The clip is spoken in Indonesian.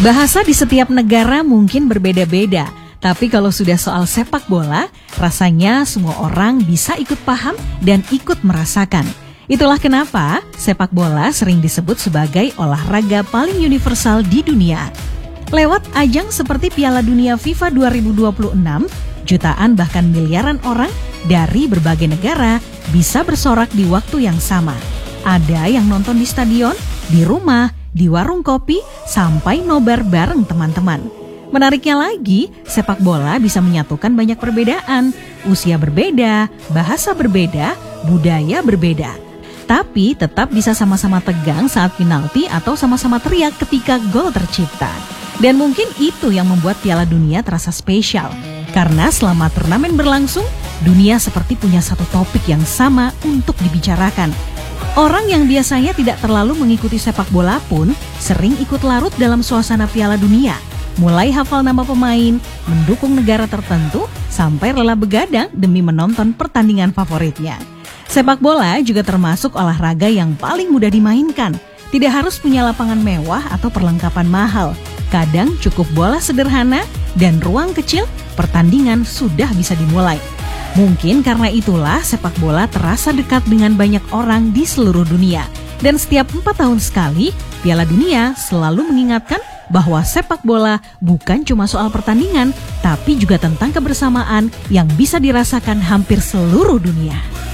Bahasa di setiap negara mungkin berbeda-beda, tapi kalau sudah soal sepak bola, rasanya semua orang bisa ikut paham dan ikut merasakan. Itulah kenapa sepak bola sering disebut sebagai olahraga paling universal di dunia. Lewat ajang seperti Piala Dunia FIFA 2026, jutaan bahkan miliaran orang dari berbagai negara bisa bersorak di waktu yang sama. Ada yang nonton di stadion, di rumah, di warung kopi, sampai nobar bareng teman-teman. Menariknya lagi, sepak bola bisa menyatukan banyak perbedaan, usia berbeda, bahasa berbeda, budaya berbeda. Tapi tetap bisa sama-sama tegang saat penalti atau sama-sama teriak ketika gol tercipta. Dan mungkin itu yang membuat Piala Dunia terasa spesial. Karena selama turnamen berlangsung, dunia seperti punya satu topik yang sama untuk dibicarakan. Orang yang biasanya tidak terlalu mengikuti sepak bola pun sering ikut larut dalam suasana Piala Dunia. Mulai hafal nama pemain, mendukung negara tertentu, sampai rela begadang demi menonton pertandingan favoritnya. Sepak bola juga termasuk olahraga yang paling mudah dimainkan. Tidak harus punya lapangan mewah atau perlengkapan mahal. Kadang cukup bola sederhana dan ruang kecil, pertandingan sudah bisa dimulai. Mungkin karena itulah sepak bola terasa dekat dengan banyak orang di seluruh dunia. Dan setiap 4 tahun sekali, Piala Dunia selalu mengingatkan bahwa sepak bola bukan cuma soal pertandingan, tapi juga tentang kebersamaan yang bisa dirasakan hampir seluruh dunia.